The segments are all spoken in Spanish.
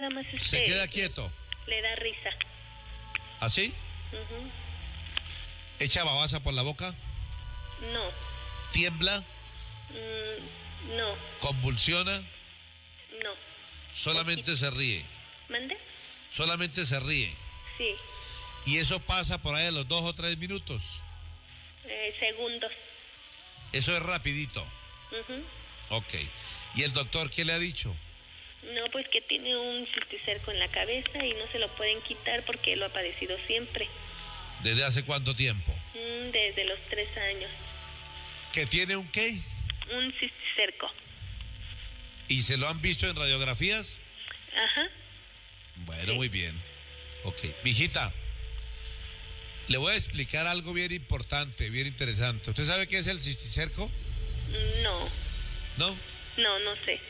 nada más Se queda quieto. le da risa. ¿Así? Uh-huh. ¿Echa babasa por la boca? No. ¿Tiembla? No. ¿Convulsiona? No. Solamente se ríe. ¿Mande? Solamente se ríe. Sí. ¿Y eso pasa por ahí a los 2 o 3 minutos? Segundos. Eso es rapidito. Uh-huh. Ok. ¿Y el doctor qué le ha dicho? No, pues que tiene un cisticerco en la cabeza y no se lo pueden quitar porque lo ha padecido siempre. ¿Desde hace cuánto tiempo? Desde los 3 años. ¿Que tiene un qué? Un cisticerco. ¿Y se lo han visto en radiografías? Ajá. Bueno, sí. Muy bien. Ok. Mijita, le voy a explicar algo bien importante, bien interesante. ¿Usted sabe qué es el cisticerco? No. ¿No? No, no sé.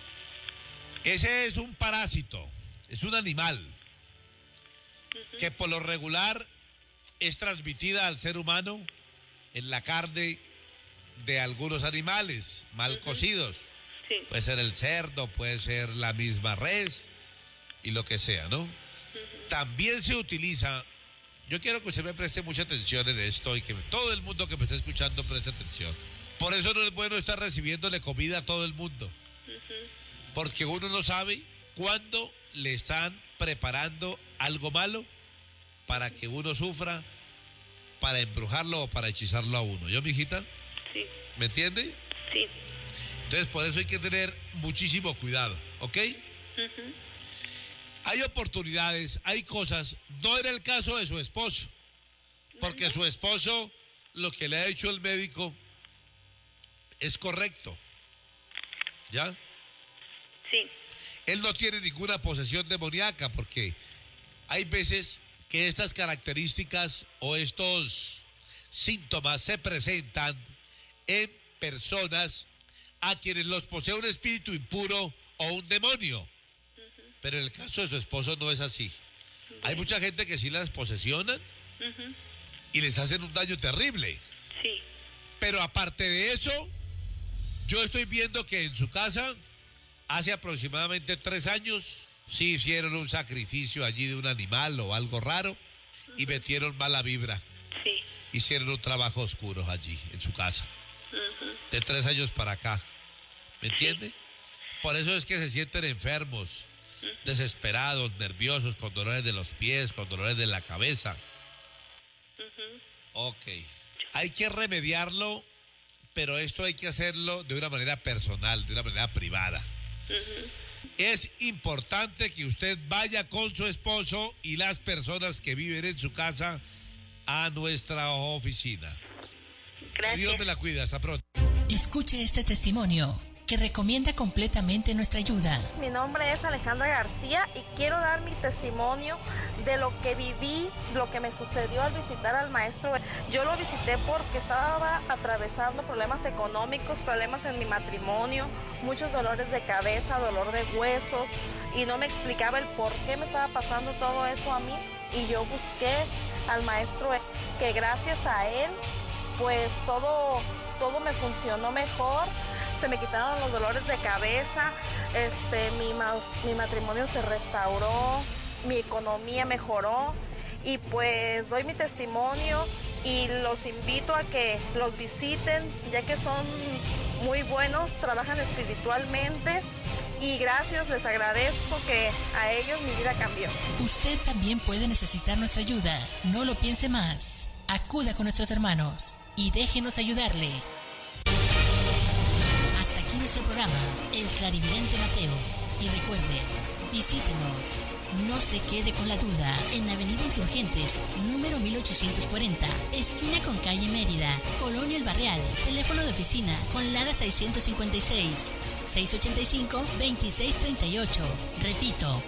Ese es un parásito, es un animal Uh-huh. que por lo regular es transmitida al ser humano en la carne de algunos animales mal Uh-huh. cocidos. Sí. Puede ser el cerdo, puede ser la misma res y lo que sea, ¿no? Uh-huh. También se utiliza, yo quiero que usted me preste mucha atención en esto y que todo el mundo que me está escuchando preste atención. Por eso no es bueno estar recibiéndole comida a todo el mundo. Uh-huh. Porque uno no sabe cuándo le están preparando algo malo para que uno sufra, para embrujarlo o para hechizarlo a uno. ¿Yo, mijita? Sí. ¿Me entiende? Sí. Entonces, por eso hay que tener muchísimo cuidado, ¿ok? Uh-huh. Hay oportunidades, hay cosas, no era el caso de su esposo, porque su esposo, lo que le ha hecho el médico es correcto, ¿ya? Sí. Él no tiene ninguna posesión demoníaca, porque hay veces que estas características o estos síntomas se presentan en personas a quienes los posee un espíritu impuro o un demonio. Pero en el caso de su esposo no es así. Hay mucha gente que sí las posesionan Uh-huh. y les hacen un daño terrible. Sí. Pero aparte de eso, yo estoy viendo que en su casa, hace aproximadamente 3 años, sí hicieron un sacrificio allí de un animal o algo raro y metieron mala vibra. Sí. Hicieron un trabajo oscuro allí, en su casa. Uh-huh. De 3 años para acá. ¿Me entiende? Por eso es que se sienten enfermos, desesperados, nerviosos, con dolores de los pies, con dolores de la cabeza. Uh-huh. Ok. Hay que remediarlo, pero esto hay que hacerlo de una manera personal, de una manera privada. Uh-huh. Es importante que usted vaya con su esposo y las personas que viven en su casa a nuestra oficina. Gracias. Que Dios me la cuida. Hasta pronto. Escuche este testimonio que recomienda completamente nuestra ayuda. Mi nombre es Alejandra García y quiero dar mi testimonio de lo que viví, lo que me sucedió al visitar al maestro. Yo lo visité porque estaba atravesando problemas económicos, problemas en mi matrimonio, muchos dolores de cabeza, dolor de huesos, y no me explicaba el por qué me estaba pasando todo eso a mí. Y yo busqué al maestro, que gracias a él, pues todo me funcionó mejor. Se me quitaron los dolores de cabeza, mi matrimonio se restauró, mi economía mejoró, y pues doy mi testimonio y los invito a que los visiten, ya que son muy buenos, trabajan espiritualmente, y gracias, les agradezco que a ellos mi vida cambió. Usted también puede necesitar nuestra ayuda. No lo piense más. Acuda con nuestros hermanos y déjenos ayudarle. Nuestro programa, El Clarividente Mateo. Y recuerde, visítenos. No se quede con la duda. En Avenida Insurgentes, número 1840, esquina con calle Mérida, Colonia El Barrial. Teléfono de oficina con Lara 656 685-2638. Repito,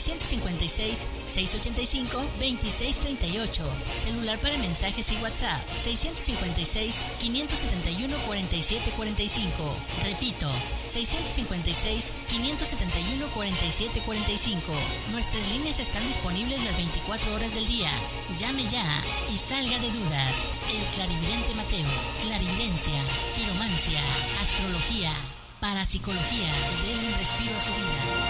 656-685-2638. Celular para mensajes y WhatsApp, 656-571-4745. Repito, 656-571-4745. Nuestras líneas están disponibles las 24 horas del día. Llame ya y salga de dudas. El Clarividente Mateo. Clarividencia, quiromancia, astrología, parapsicología. Dele un respiro a su vida.